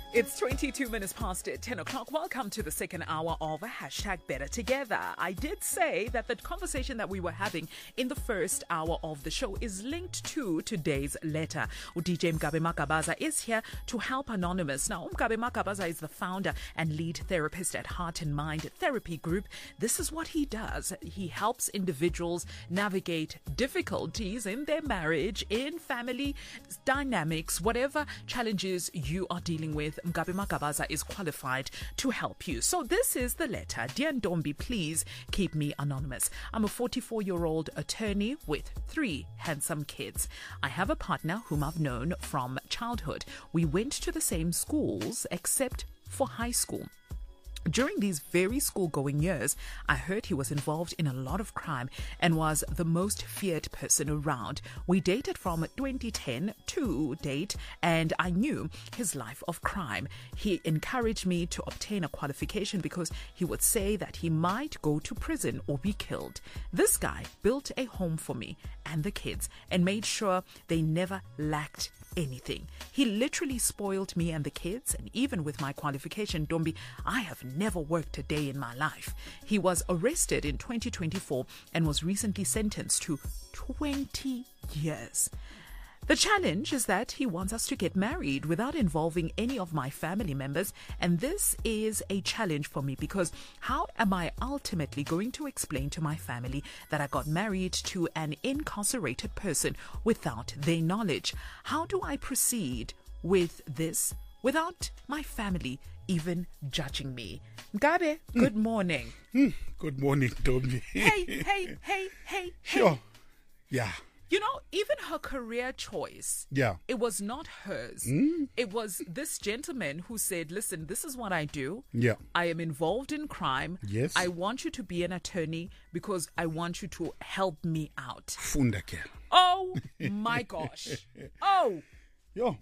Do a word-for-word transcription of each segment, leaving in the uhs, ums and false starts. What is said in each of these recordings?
It's twenty-two minutes past ten o'clock. Welcome to the second hour of Hashtag Better Together. I did say that the conversation that we were having in the first hour of the show is linked to today's letter. D J Mgabe Makabaza is here to help Anonymous. Now, Mgabe Makabaza is the founder and lead therapist at Heart and Mind Therapy Group. This is what he does. He helps individuals navigate difficulties in their marriage, in family dynamics, whatever challenges you are dealing with. Mgabe Makabaza is qualified to help you. So this is the letter. Dear Ndombi, please keep me anonymous. I'm a forty-four-year-old attorney with three handsome kids. I have a partner whom I've known from childhood. We went to the same schools except for high school. During these very school-going years, I heard he was involved in a lot of crime and was the most feared person around. We dated from twenty ten to date, and I knew his life of crime. He encouraged me to obtain a qualification because he would say that he might go to prison or be killed. This guy built a home for me and the kids and made sure they never lacked anything. He literally spoiled me and the kids, and even with my qualification, Dombi, I have never worked a day in my life. He was arrested in twenty twenty-four and was recently sentenced to twenty years. The challenge is that he wants us to get married without involving any of my family members, and this is a challenge for me because how am I ultimately going to explain to my family that I got married to an incarcerated person without their knowledge? How do I proceed with this without my family even judging me? Mgabe, good mm. morning. Mm. Good morning, Tommy. hey, hey, hey, hey, Sure. hey. Yeah. You know, even her career choice, yeah, it was not hers. Mm? It was this gentleman who said, listen, this is what I do. Yeah. I am involved in crime. Yes. I want you to be an attorney because I want you to help me out. Funda ke. Oh, my gosh. Oh. Yo.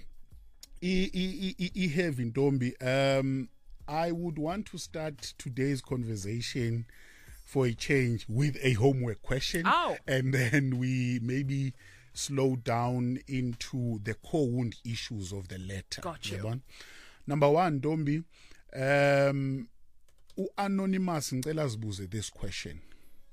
I have in Dombi. Um, I would want to start today's conversation for a change with a homework question. Oh. And then we maybe slow down into the core wound issues of the letter. Got you. Number one, Dombi, um, Anonymous ngicela sibuze this question.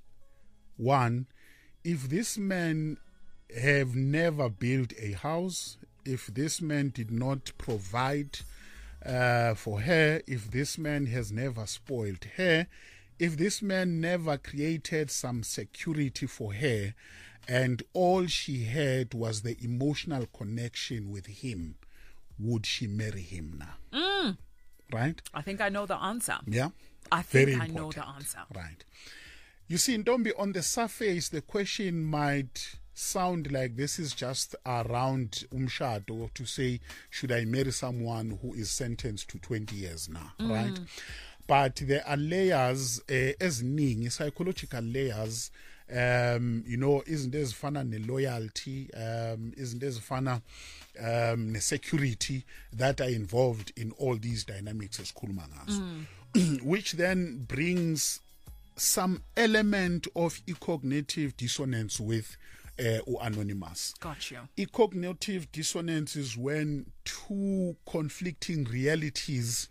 One, if this man have never built a house, if this man did not provide uh, for her, if this man has never spoiled her, if this man never created some security for her and all she had was the emotional connection with him, would she marry him now? Mm. Right? I think I know the answer. Yeah? I think Very I important. know the answer. Right. You see, Ndombi, on the surface, the question might sound like this is just around umshado to say, should I marry someone who is sentenced to twenty years now, mm. right? But there are layers, uh, eziningi, psychological layers, um, you know, isn't there ezifana ne-loyalty, um, isn't there ezifana um, ne-security that are involved in all these dynamics esikhuluma ngazo, mm. which then brings some element of cognitive dissonance with uh, Anonymous. Got you. Cognitive dissonance is when two conflicting realities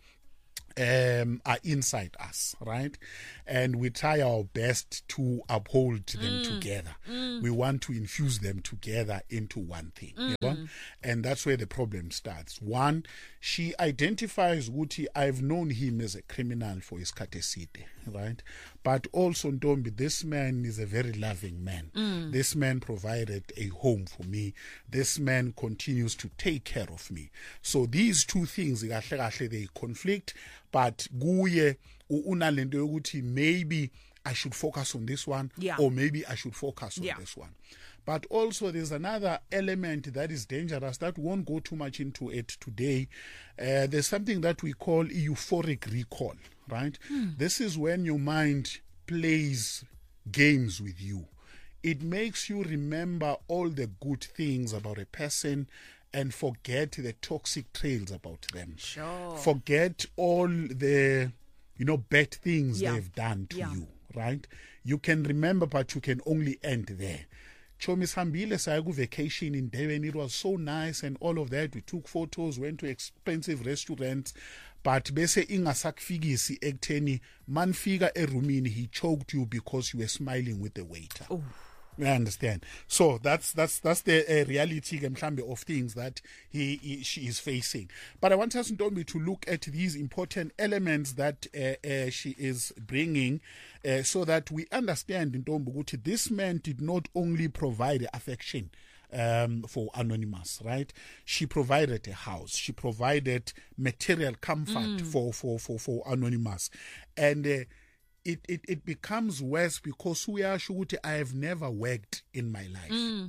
Um, are inside us, right? And we try our best to uphold them mm. together. Mm. We want to infuse them together into one thing. Mm. You know? And that's where the problem starts. One, she identifies Guti, I've known him as a criminal for his katesite, right? But also, Ndombi, this man is a very loving man. Mm. This man provided a home for me. This man continues to take care of me. So these two things, they conflict. But guye unalendo yokuthi maybe I should focus on this one, yeah. or maybe I should focus on yeah. this one. But also there's another element that is dangerous that won't go too much into it today. Uh, there's something that we call euphoric recall, right? Hmm. This is when your mind plays games with you. It makes you remember all the good things about a person and forget the toxic trails about them. Sure. Forget all the, you know, bad things yeah. they've done to yeah. you, right? You can remember, but you can only end there. Chomi sihambile saya ku vacation in Durban, it was so nice and all of that, we took photos, went to expensive restaurants, but bese ingasakufikisi ekutheni manfika erumini he choked you because you were smiling with the waiter. Ooh. I understand. So that's that's that's the uh, reality of things that he, he she is facing. But I want us Ntombi to look at these important elements that uh, uh, she is bringing, uh, so that we understand Ntombi ukuthi this man did not only provide affection um, for Anonymous, right? She provided a house. She provided material comfort mm. for, for for for Anonymous, and. Uh, It, it it becomes worse because we are sure I have never worked in my life. Mm.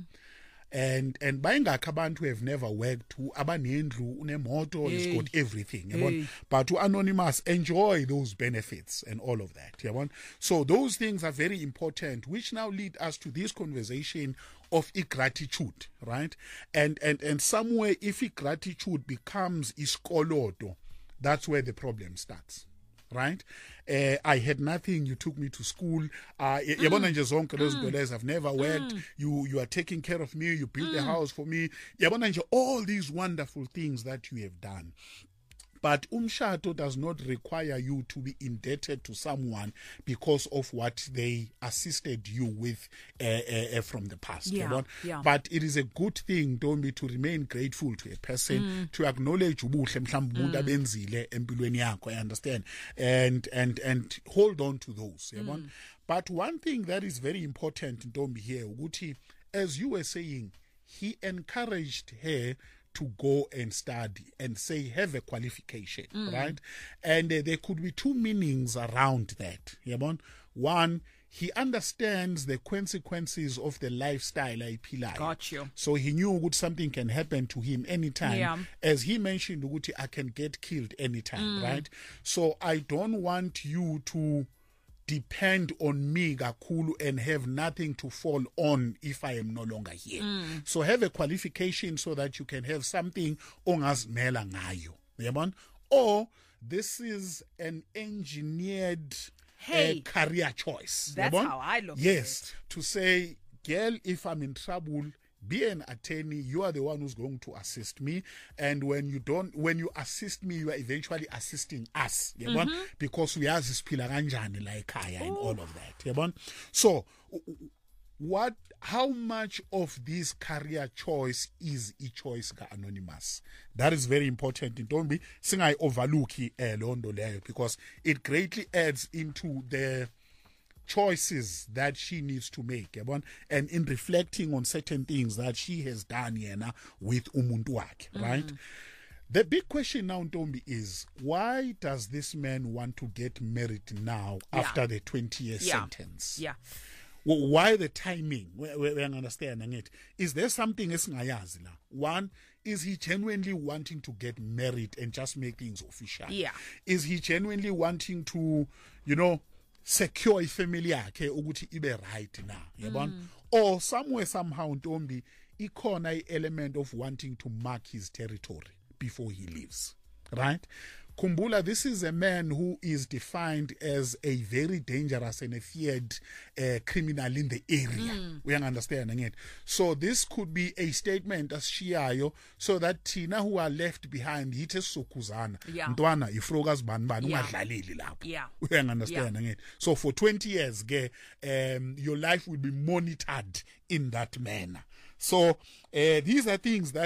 And and bayingakho abantu who have never worked, who abanendlu unemoto, he's got everything. Hey. But to Anonymous enjoy those benefits and all of that. So those things are very important, which now lead us to this conversation of gratitude, right? And and and somewhere if gratitude becomes iskolodo, that's where the problem starts. Right? Uh, I had nothing, you took me to school. Uh, mm. mm. I've never worked. Mm. You you are taking care of me. You built mm. a house for me. All these wonderful things that you have done. But umshado does not require you to be indebted to someone because of what they assisted you with uh, uh, from the past. Yeah, you know? yeah. But it is a good thing, don't be, to remain grateful to a person, mm. to acknowledge ubuhle mhlawumbe umuntu abenzile empilweni yakho, I understand, and and and hold on to those. You know? mm. But one thing that is very important, don't be here, ukuthi, as you were saying, he encouraged her to go and study and say have a qualification, mm. right? And uh, there could be two meanings around that. Yabon? One, he understands the consequences of the lifestyle I pilai. Got you. So he knew that something can happen to him anytime. Yeah. As he mentioned, I can get killed anytime, mm. right? So I don't want you to depend on me kakhulu and have nothing to fall on if I am no longer here. Mm. So have a qualification so that you can have something ongazimela ngayo. Yabon? Or this is an engineered hey, uh, career choice. That's Yabon? how I look yes, at it. To say, girl, if I'm in trouble, be an attorney. You are the one who's going to assist me, and when you don't, when you assist me, you are eventually assisting us, mm-hmm. because we are this pilaranjani like Kaya and all of that. Yabon? So, what? How much of this career choice is a choice ka Anonymous? That is very important. Don't be saying I overlook it, because it greatly adds into the choices that she needs to make, and in reflecting on certain things that she has done yena with umuntu wakhe, right? Mm. The big question now, Ntombi, is why does this man want to get married now yeah. after the twenty-year yeah. sentence? Yeah. Well, why the timing? We, we, we understand it. Is there something esingayazi now? One, is he genuinely wanting to get married and just make things official? Yeah. Is he genuinely wanting to, you know, secure ifamily yakhe ukuthi ibe right now, yabona? Mm. Or somewhere somehow Ntombi ikhona i-element of wanting to mark his territory before he leaves, right? Kumbula, this is a man who is defined as a very dangerous and a feared uh, criminal in the area. Mm. We understand it. So this could be a statement as shiayo, so that Tina who are left behind, it is sukuzana. Ntwana ifrogas banban ungadlaleli lapho. Yeah. We understand it. So for twenty years, um, your life will be monitored in that manner. So uh, these are things that